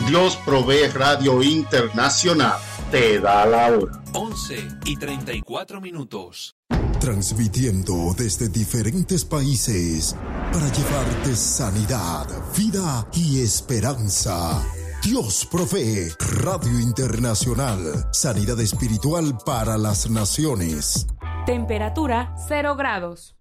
Dios Provee Radio Internacional te da la hora. 11:34. Transmitiendo desde diferentes países para llevarte sanidad, vida y esperanza. Dios Provee Radio Internacional. Sanidad espiritual para las naciones. Temperatura 0 grados.